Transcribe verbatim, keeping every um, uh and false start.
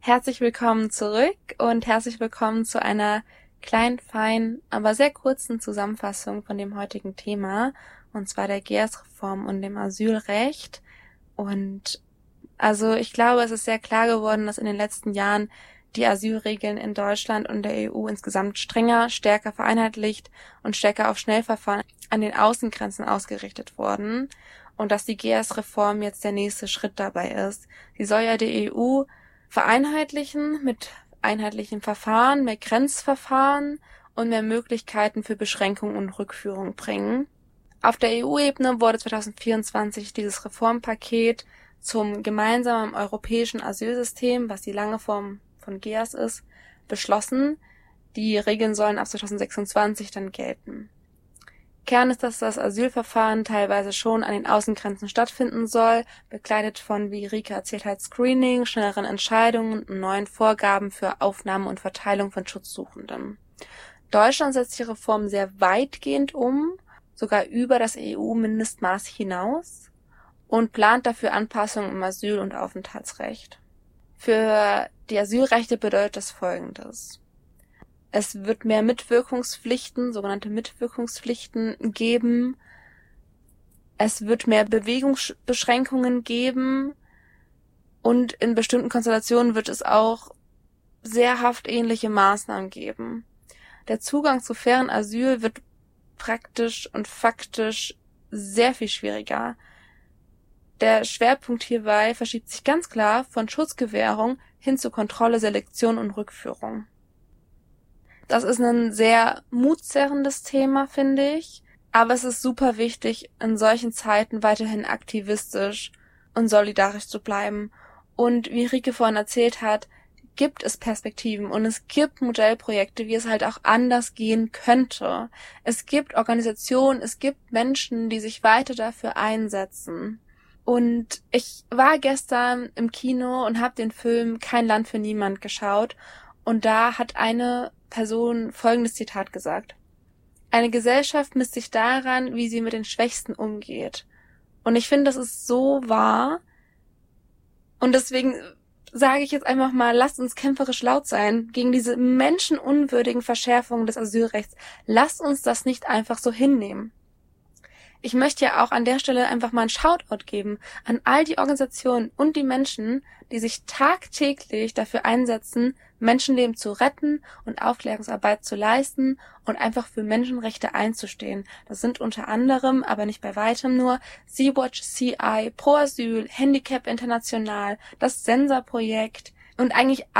Herzlich willkommen zurück und herzlich willkommen zu einer kleinen, feinen, aber sehr kurzen Zusammenfassung von dem heutigen Thema, und zwar der G E A S-Reform und dem Asylrecht. Und also ich glaube, es ist sehr klar geworden, dass in den letzten Jahren die Asylregeln in Deutschland und der E U insgesamt strenger, stärker vereinheitlicht und stärker auf Schnellverfahren an den Außengrenzen ausgerichtet wurden und dass die G E A S-Reform jetzt der nächste Schritt dabei ist. Sie soll ja die E U vereinheitlichen mit einheitlichen Verfahren, mehr Grenzverfahren und mehr Möglichkeiten für Beschränkung und Rückführung bringen. Auf der E U-Ebene wurde zwanzig vierundzwanzig dieses Reformpaket zum gemeinsamen europäischen Asylsystem, was die lange Form von G E A S ist, beschlossen. Die Regeln sollen ab zwanzig sechsundzwanzig dann gelten. Kern ist, dass das Asylverfahren teilweise schon an den Außengrenzen stattfinden soll, begleitet von, wie Rike erzählt hat, Screening, schnelleren Entscheidungen und neuen Vorgaben für Aufnahme und Verteilung von Schutzsuchenden. Deutschland setzt die Reform sehr weitgehend um, sogar über das E U-Mindestmaß hinaus, und plant dafür Anpassungen im Asyl- und Aufenthaltsrecht. Für die Asylrechte bedeutet das Folgendes. Es wird mehr Mitwirkungspflichten, sogenannte Mitwirkungspflichten geben. Es wird mehr Bewegungsbeschränkungen geben. Und in bestimmten Konstellationen wird es auch sehr haftähnliche Maßnahmen geben. Der Zugang zu fairen Asyl wird praktisch und faktisch sehr viel schwieriger. Der Schwerpunkt hierbei verschiebt sich ganz klar von Schutzgewährung hin zu Kontrolle, Selektion und Rückführung. Das ist ein sehr mutzerrendes Thema, finde ich, aber es ist super wichtig, in solchen Zeiten weiterhin aktivistisch und solidarisch zu bleiben. Und wie Rike vorhin erzählt hat, gibt es Perspektiven und es gibt Modellprojekte, wie es halt auch anders gehen könnte. Es gibt Organisationen, es gibt Menschen, die sich weiter dafür einsetzen. Und ich war gestern im Kino und habe den Film Kein Land für niemand geschaut, und da hat eine Person folgendes Zitat gesagt: Eine Gesellschaft misst sich daran, wie sie mit den Schwächsten umgeht. Und ich finde, das ist so wahr. Und deswegen sage ich jetzt einfach mal, lasst uns kämpferisch laut sein gegen diese menschenunwürdigen Verschärfungen des Asylrechts. Lasst uns das nicht einfach so hinnehmen. Ich möchte ja auch an der Stelle einfach mal einen Shoutout geben an all die Organisationen und die Menschen, die sich tagtäglich dafür einsetzen, Menschenleben zu retten und Aufklärungsarbeit zu leisten und einfach für Menschenrechte einzustehen. Das sind unter anderem, aber nicht bei weitem nur, Sea-Watch C I, Pro Asyl, Handicap International, das Sensa-Projekt und eigentlich